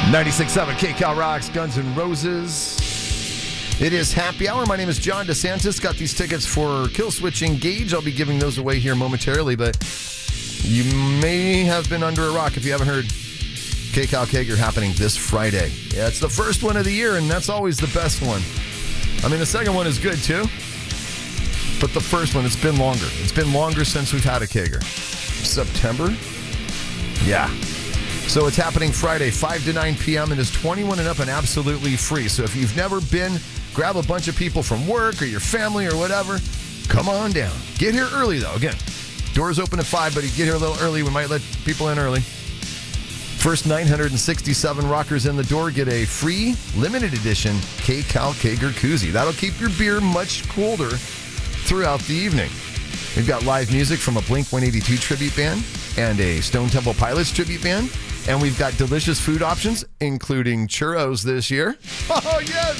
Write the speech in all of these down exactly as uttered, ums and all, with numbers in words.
ninety-six point seven K Cal Rocks, Guns N' Roses. It is happy hour. My name is John DeSantis. Got these tickets for Killswitch Engage. I'll be giving those away here momentarily, but you may have been under a rock if you haven't heard K Cal Kegger happening this Friday. Yeah, it's the first one of the year, and that's always the best one. I mean, the second one is good too, but the first one, it's been longer. It's been longer since we've had a Kegger. September? Yeah. So it's happening Friday, five to nine p.m. and is twenty-one and up and absolutely free. So if you've never been, grab a bunch of people from work or your family or whatever. Come on down. Get here early, though. Again, doors open at five, but you get here a little early. We might let people in early. First nine hundred sixty-seven rockers in the door get a free limited edition K Cal Kegger koozie. That'll keep your beer much colder throughout the evening. We've got live music from a Blink one eighty-two tribute band and a Stone Temple Pilots tribute band. And we've got delicious food options, including churros this year. Oh, yes!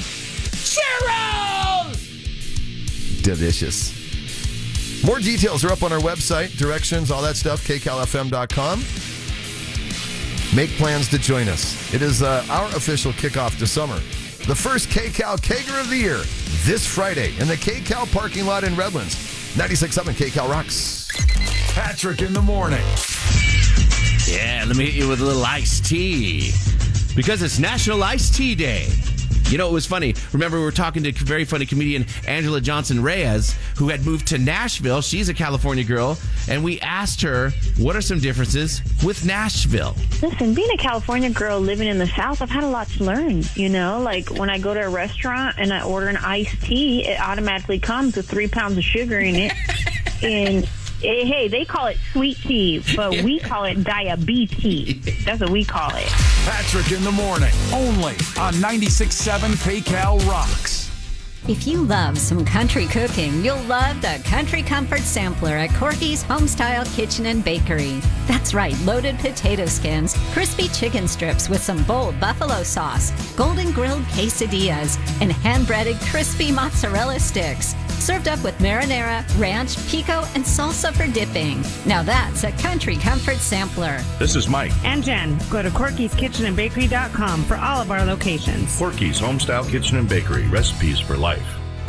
Churros! Delicious. More details are up on our website, directions, all that stuff, K Cal F M dot com. Make plans to join us. It is uh, our official kickoff to summer. The first K Cal Kegger of the year, this Friday, in the K Cal parking lot in Redlands. ninety-six point seven K Cal Rocks. Patrick in the morning. Yeah, let me hit you with a little iced tea. Because it's National Iced Tea Day. You know, it was funny. Remember, we were talking to very funny comedian Angela Johnson Reyes, who had moved to Nashville. She's a California girl. And we asked her, what are some differences with Nashville? Listen, being a California girl living in the South, I've had a lot to learn. You know, like when I go to a restaurant and I order an iced tea, it automatically comes with three pounds of sugar in it. And hey, they call it sweet tea, but we call it diabetes. That's what we call it. Patrick in the morning, only on ninety-six point seven K Cal Rocks. If you love some country cooking, you'll love the Country Comfort Sampler at Corky's Homestyle Kitchen and Bakery. That's right, loaded potato skins, crispy chicken strips with some bold buffalo sauce, golden grilled quesadillas, and hand-breaded crispy mozzarella sticks. Served up with marinara, ranch, pico, and salsa for dipping. Now that's a Country Comfort Sampler. This is Mike. And Jen. Go to Corky's Kitchen and Bakery dot com for all of our locations. Corky's Homestyle Kitchen and Bakery. Recipes for life.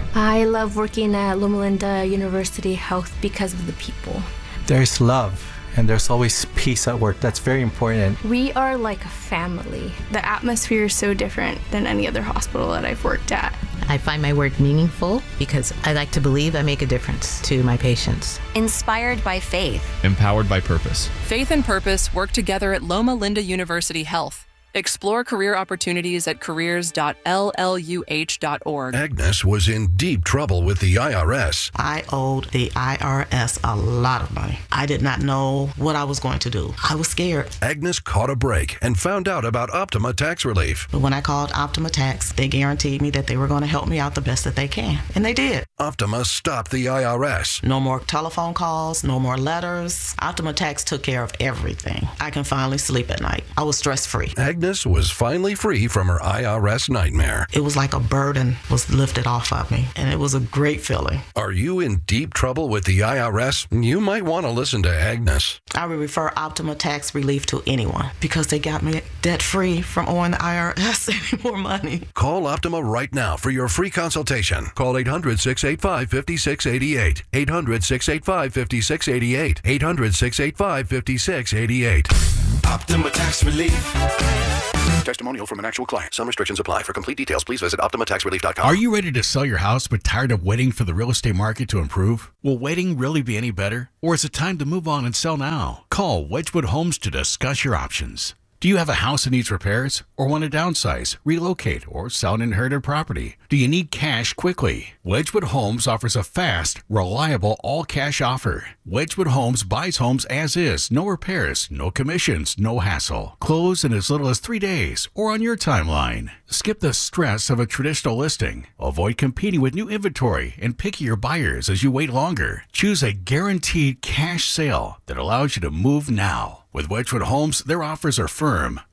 I love working at Loma Linda University Health because of the people. There's love. And there's always peace at work. That's very important. We are like a family. The atmosphere is so different than any other hospital that I've worked at. I find my work meaningful because I like to believe I make a difference to my patients. Inspired by faith. Empowered by purpose. Faith and purpose work together at Loma Linda University Health. Explore career opportunities at careers dot l l u h dot org. Agnes was in deep trouble with the I R S. I owed the I R S a lot of money. I did not know what I was going to do. I was scared. Agnes caught a break and found out about Optima Tax Relief. But when I called Optima Tax, they guaranteed me that they were going to help me out the best that they can. And they did. Optima stopped the I R S. No more telephone calls, no more letters. Optima Tax took care of everything. I can finally sleep at night. I was stress-free. Agnes was finally free from her I R S nightmare. It was like a burden was lifted off of me, and it was a great feeling. Are you in deep trouble with the I R S? You might want to listen to Agnes. I would refer Optima Tax Relief to anyone because they got me debt-free from owing the I R S any more money. Call Optima right now for your free consultation. Call eight hundred, six eight five, five six eight eight. eight hundred, six eight five, five six eight eight. eight hundred, six eight five, five six eight eight. Optima Tax Relief. Testimonial from an actual client. Some restrictions apply. For complete details, please visit Optima Tax Relief dot com. Are you ready to sell your house but tired of waiting for the real estate market to improve? Will waiting really be any better? Or is it time to move on and sell now? Call Wedgwood Homes to discuss your options. Do you have a house that needs repairs or want to downsize, relocate, or sell an inherited property? Do you need cash quickly? Wedgwood Homes offers a fast, reliable, all-cash offer. Wedgwood Homes buys homes as is, no repairs, no commissions, no hassle. Close in as little as three days or on your timeline. Skip the stress of a traditional listing. Avoid competing with new inventory and pickier buyers as you wait longer. Choose a guaranteed cash sale that allows you to move now. With Wedgwood Homes, their offers are firm,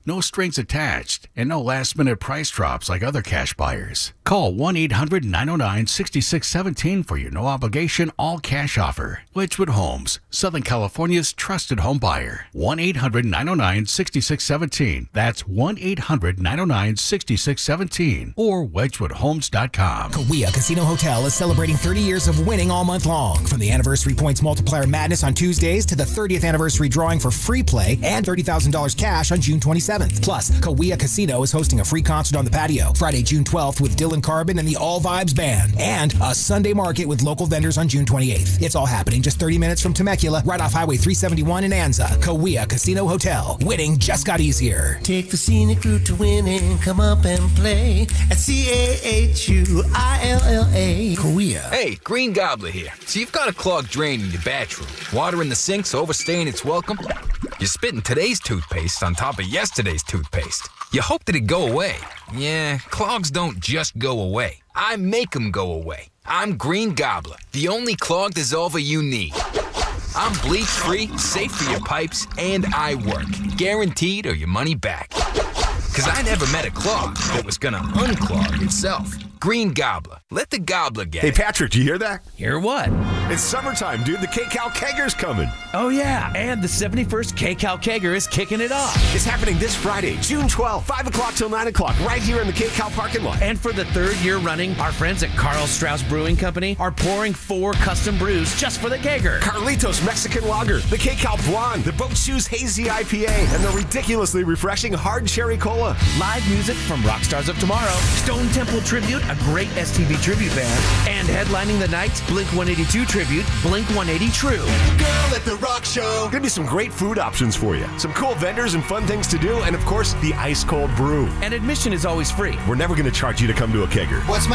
No strings attached, and no last-minute price drops like other cash buyers. Call one eight hundred nine oh nine six six one seven for your no-obligation, all-cash offer. Wedgwood Homes, Southern California's trusted home buyer. one eight hundred nine oh nine six six one seven. That's one eight hundred nine oh nine six six one seven or wedgwood homes dot com. Kauai Casino Hotel is celebrating thirty years of winning all month long. From the Anniversary Points Multiplier Madness on Tuesdays to the thirtieth anniversary drawing for free play and thirty thousand dollars cash on June twenty-seventh. Plus, Kauai Casino is hosting a free concert on the patio Friday, June twelfth with Dylan Carbon and the All Vibes Band, and a Sunday market with local vendors on June twenty-eighth. It's all happening just thirty minutes from Temecula, right off Highway three seventy-one in Anza. Kauai Casino Hotel. Winning just got easier. Take the scenic route to winning. Come up and play at C A H U I L L A. Kauai. Hey, Green Gobbler here. So you've got a clogged drain in your bathroom. Water in the sinks overstaying its welcome. You're spitting today's toothpaste on top of yesterday's toothpaste. You hope that it go away. Yeah, clogs don't just go away. I make them go away. I'm Green Gobbler, the only clog dissolver you need. I'm bleach-free, safe for your pipes, and I work. Guaranteed or your money back. Because I never met a clog that was gonna unclog itself. Green Gobbler. Let the gobbler get Hey, it. Patrick, do you hear that? Hear what? It's summertime, dude. The K-Cal Kegger's coming. Oh, yeah. And the seventy-first K-Cal Kegger is kicking it off. It's happening this Friday, June twelfth, five o'clock till nine o'clock, right here in the K-Cal parking lot. And for the third year running, our friends at Carl Strauss Brewing Company are pouring four custom brews just for the kegger. Carlitos Mexican Lager, the K-Cal Blonde, the Boat Shoes Hazy I P A, and the ridiculously refreshing Hard Cherry Cola. Live music from Rockstars of Tomorrow, Stone Temple Tribute, a great S T V tribute band, and headlining the night, Blink one eighty-two Tribute, Blink one eighty True. Girl at the rock show. Gonna be some great food options for you. Some cool vendors and fun things to do, and of course, the ice cold brew. And admission is always free. We're never gonna charge you to come to a kegger. What's my